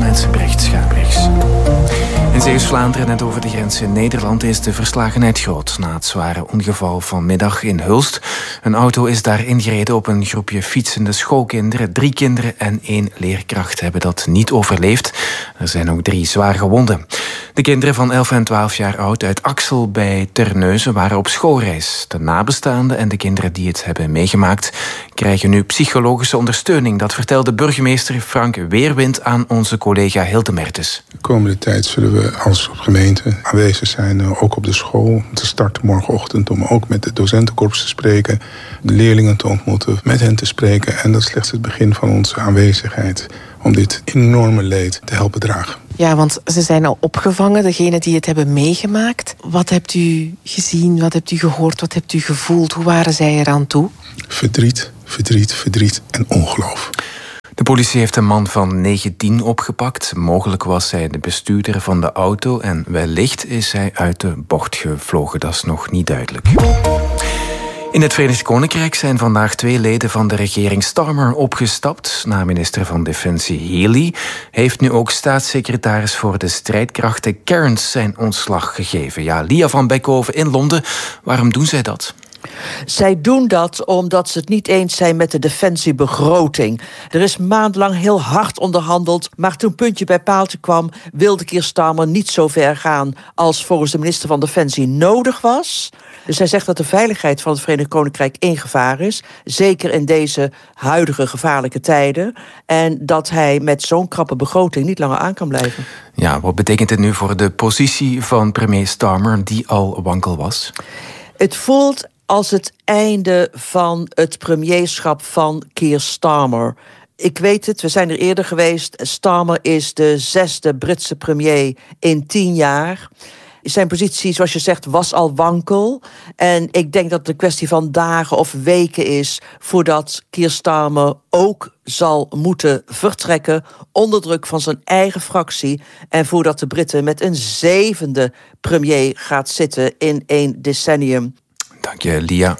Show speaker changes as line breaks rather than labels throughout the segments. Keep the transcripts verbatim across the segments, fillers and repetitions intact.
met Brecht Schaapbrechts. In Zeeuws-Vlaanderen, net over de grens in Nederland, is de verslagenheid groot na het zware ongeval vanmiddag in Hulst. Een auto is daar ingereden op een groepje fietsende schoolkinderen. Drie kinderen en één leerkracht hebben dat niet overleefd. Er zijn ook drie zwaar gewonden. De kinderen van elf en twaalf jaar oud uit Axel bij Terneuzen waren op schoolreis. De nabestaanden en de kinderen die het hebben meegemaakt krijgen nu psychologische ondersteuning. Dat vertelde burgemeester Frank Weerwind aan onze collega Hilde Mertens.
De komende tijd zullen we als gemeente aanwezig zijn, ook op de school. Te starten morgenochtend om ook met de docentenkorps te spreken, de leerlingen te ontmoeten, met hen te spreken. En dat is slechts het begin van onze aanwezigheid om dit enorme leed te helpen dragen.
Ja, want ze zijn al opgevangen, degenen die het hebben meegemaakt. Wat hebt u gezien, wat hebt u gehoord, wat hebt u gevoeld? Hoe waren zij eraan toe?
Verdriet, verdriet, verdriet en ongeloof.
De politie heeft een man van negentien opgepakt. Mogelijk was hij de bestuurder van de auto en wellicht is hij uit de bocht gevlogen. Dat is nog niet duidelijk. In het Verenigd Koninkrijk zijn vandaag twee leden van de regering Starmer opgestapt. Na minister van Defensie Healy heeft nu ook staatssecretaris voor de strijdkrachten Cairns zijn ontslag gegeven. Ja, Lia van Beckhoven in Londen. Waarom doen zij dat?
Zij doen dat omdat ze het niet eens zijn met de defensiebegroting. Er is maandlang heel hard onderhandeld, maar toen puntje bij paaltje kwam, wilde Keir Starmer niet zo ver gaan als volgens de minister van Defensie nodig was. Dus hij zegt dat de veiligheid van het Verenigd Koninkrijk in gevaar is, zeker in deze huidige gevaarlijke tijden, en dat hij met zo'n krappe begroting niet langer aan kan blijven.
Ja, wat betekent dit nu voor de positie van premier Starmer, die al wankel was?
Het voelt als het einde van het premierschap van Keir Starmer. Ik weet het, we zijn er eerder geweest. Starmer is de zesde Britse premier in tien jaar. Zijn positie, zoals je zegt, was al wankel. En ik denk dat het een kwestie van dagen of weken is voordat Keir Starmer ook zal moeten vertrekken onder druk van zijn eigen fractie en voordat de Britten met een zevende premier gaat zitten in één decennium.
Dank je, Lia.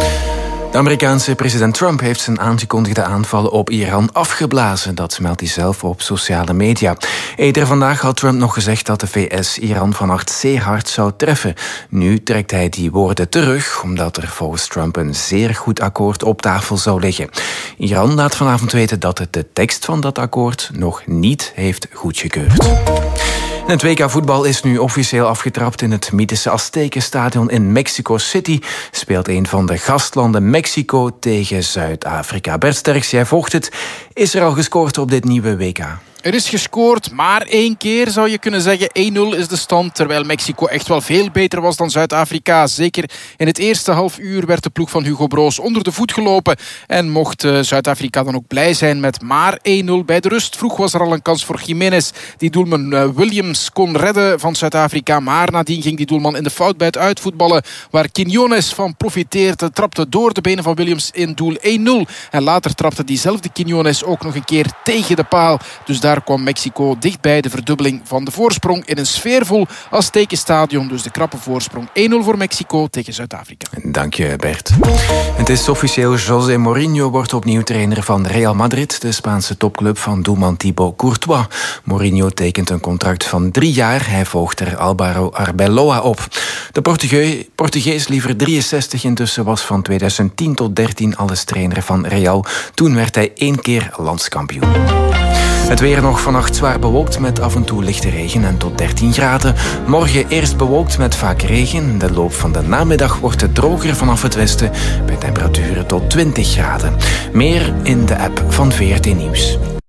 De Amerikaanse president Trump heeft zijn aangekondigde aanvallen op Iran afgeblazen. Dat meldt hij zelf op sociale media. Eerder vandaag had Trump nog gezegd dat de V S Iran vannacht zeer hard zou treffen. Nu trekt hij die woorden terug, omdat er volgens Trump een zeer goed akkoord op tafel zou liggen. Iran laat vanavond weten dat het de tekst van dat akkoord nog niet heeft goedgekeurd. En het W K voetbal is nu officieel afgetrapt in het mythische Aztekenstadion in Mexico City. Speelt een van de gastlanden Mexico tegen Zuid-Afrika. Bert Sterks, jij volgt het. Is er al gescoord op dit nieuwe W K?
Er is gescoord, maar één keer zou je kunnen zeggen. één nul is de stand, terwijl Mexico echt wel veel beter was dan Zuid-Afrika. Zeker in het eerste half uur werd de ploeg van Hugo Broos onder de voet gelopen. En mocht uh, Zuid-Afrika dan ook blij zijn met maar één nul bij de rust. Vroeg was er al een kans voor Jiménez, die doelman uh, Williams kon redden van Zuid-Afrika. Maar nadien ging die doelman in de fout bij het uitvoetballen, waar Quiñones van profiteerde. Trapte door de benen van Williams in doel één nul. En later trapte diezelfde Quiñones ook nog een keer tegen de paal. Dus daar Daar kwam Mexico dichtbij de verdubbeling van de voorsprong in een sfeervol Aztekenstadion. Dus de krappe voorsprong één nul voor Mexico tegen Zuid-Afrika.
Dank je, Bert. Het is officieel, José Mourinho wordt opnieuw trainer van Real Madrid, de Spaanse topclub van doelman Thibaut Courtois. Mourinho tekent een contract van drie jaar. Hij volgt er Álvaro Arbeloa op. De Portugees, Portugees liever drieënzestig intussen, was van tweeduizend tien tot dertien alles trainer van Real. Toen werd hij één keer landskampioen. Het weer nog vannacht zwaar bewolkt met af en toe lichte regen en tot dertien graden. Morgen eerst bewolkt met vaak regen. In de loop van de namiddag wordt het droger vanaf het westen bij temperaturen tot twintig graden. Meer in de app van V R T Nieuws.